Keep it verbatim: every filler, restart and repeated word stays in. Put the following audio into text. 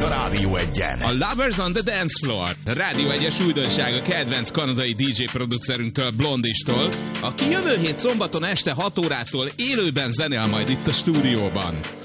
a Rádió Egyen. A Lovers on the Dance Floor. Rádió Egyes újdonság a kedvenc kanadai dé dzsé producerünktől, Blondistól, aki jövő hét szombaton este hat órától élőben zenél majd itt a stúdióban.